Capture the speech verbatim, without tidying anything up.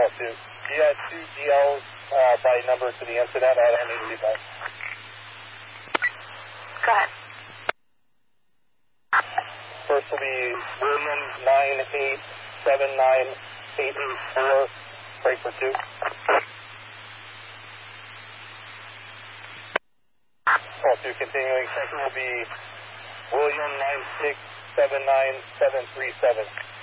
call two. You had two D Ls uh, by number to the incident. I don't need to read that. Go ahead. First will be William nine eight seven nine eight eight four. Break for two. Call two continuing. Second will be William nine six seven nine seven three seven.